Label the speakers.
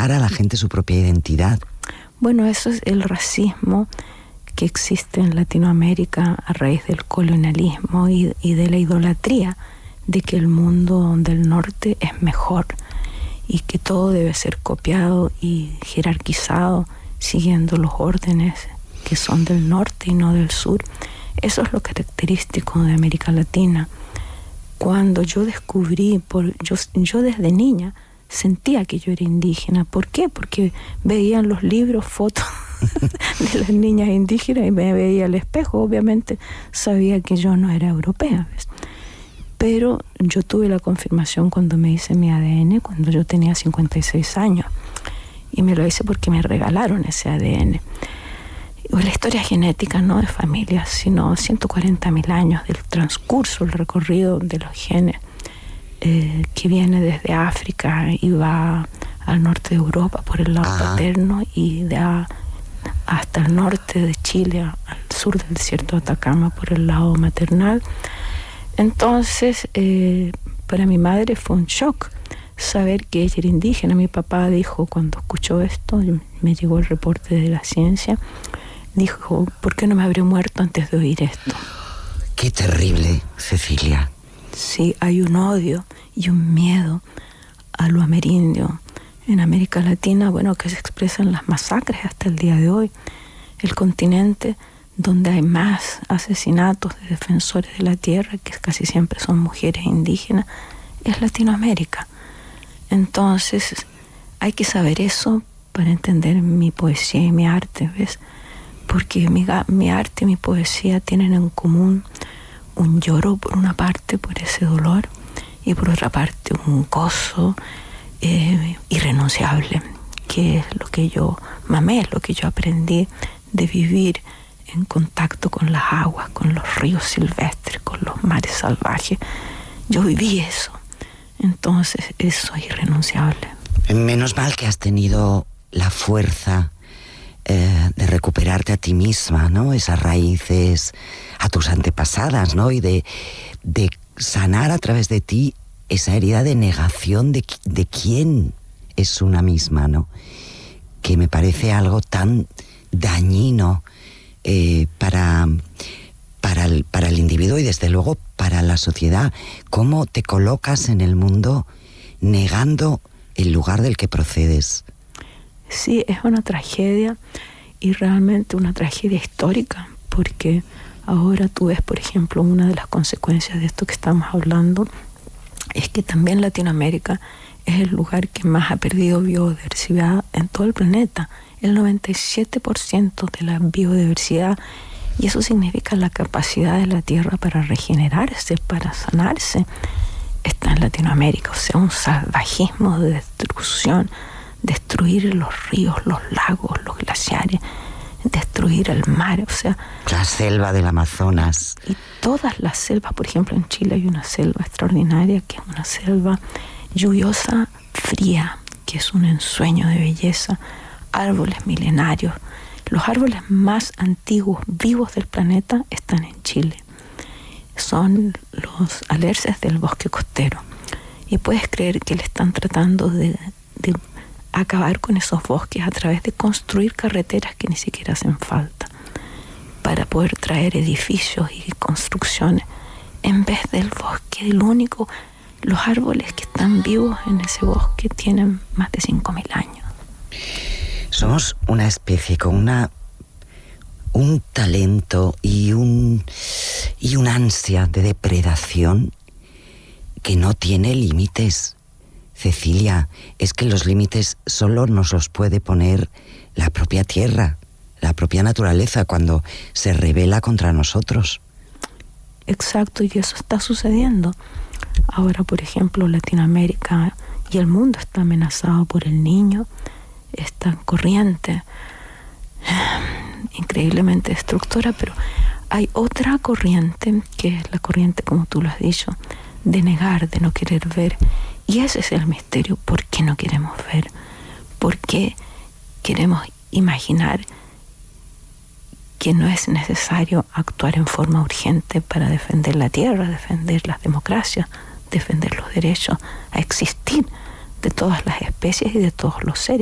Speaker 1: negar a la gente su propia identidad.
Speaker 2: Bueno, eso es el racismo que existe en Latinoamérica a raíz del colonialismo y de la idolatría de que el mundo del norte es mejor y que todo debe ser copiado y jerarquizado siguiendo los órdenes que son del norte y no del sur. Eso es lo característico de América Latina. Cuando yo descubrí, yo desde niña sentía que yo era indígena. ¿Por qué? Porque veía en los libros fotos de las niñas indígenas y me veía al espejo. Obviamente sabía que yo no era europea, ¿ves? Pero yo tuve la confirmación cuando me hice mi ADN, cuando yo tenía 56 años. Y me lo hice porque me regalaron ese ADN. La historia genética no de familias, sino 140.000 años del transcurso, el recorrido de los genes, que viene desde África y va al norte de Europa por el lado paterno y hasta el norte de Chile, al sur del desierto de Atacama por el lado maternal. Entonces, para mi madre fue un shock saber que ella era indígena. Mi papá dijo, cuando escuchó esto, me llegó el reporte de la ciencia, dijo, ¿por qué no me habré muerto antes de oír esto?
Speaker 1: Qué terrible, Cecilia.
Speaker 2: Sí, hay un odio y un miedo a lo amerindio en América Latina, bueno, que se expresa en las masacres hasta el día de hoy. El continente donde hay más asesinatos de defensores de la tierra, que casi siempre son mujeres indígenas, es Latinoamérica. Entonces, hay que saber eso para entender mi poesía y mi arte, ¿ves? Porque mi arte y mi poesía tienen en común un lloro por una parte por ese dolor y por otra parte un gozo irrenunciable, que es lo que yo mamé, es lo que yo aprendí de vivir en contacto con las aguas, con los ríos silvestres, con los mares salvajes. Yo viví eso, entonces eso es irrenunciable.
Speaker 1: Menos mal que has tenido la fuerza de recuperarte a ti misma, ¿no? Esas raíces, a tus antepasadas, ¿no? Y de sanar a través de ti esa herida de negación de quién es una misma, ¿no? Que me parece algo tan dañino para el individuo y desde luego para la sociedad. ¿Cómo te colocas en el mundo negando el lugar del que procedes?
Speaker 2: Sí, es una tragedia y realmente una tragedia histórica, porque ahora tú ves, por ejemplo, una de las consecuencias de esto que estamos hablando es que también Latinoamérica es el lugar que más ha perdido biodiversidad en todo el planeta, el 97% de la biodiversidad, y eso significa la capacidad de la Tierra para regenerarse, para sanarse, está en Latinoamérica. O sea, un salvajismo de destrucción, destruir los ríos, los lagos, los glaciares, destruir el mar, o sea...
Speaker 1: La selva del Amazonas.
Speaker 2: Y todas las selvas, por ejemplo, en Chile hay una selva extraordinaria, que es una selva lluviosa, fría, que es un ensueño de belleza, árboles milenarios. Los árboles más antiguos, vivos del planeta, están en Chile. Son los alerces del bosque costero. Y puedes creer que le están tratando de acabar con esos bosques a través de construir carreteras que ni siquiera hacen falta para poder traer edificios y construcciones en vez del bosque. Los árboles que están vivos en ese bosque tienen más de 5.000 años.
Speaker 1: Somos una especie con un talento y una ansia de depredación que no tiene límites. Cecilia, es que los límites solo nos los puede poner la propia tierra, la propia naturaleza, cuando se rebela contra nosotros.
Speaker 2: Exacto, y eso está sucediendo. Ahora, por ejemplo, Latinoamérica y el mundo está amenazado por el Niño, esta corriente increíblemente destructora, pero hay otra corriente, que es la corriente, como tú lo has dicho, de negar, de no querer ver. Y ese es el misterio. ¿Por qué no queremos ver? ¿Por qué queremos imaginar que no es necesario actuar en forma urgente para defender la tierra, defender las democracias, defender los derechos a existir de todas las especies y de todos los seres?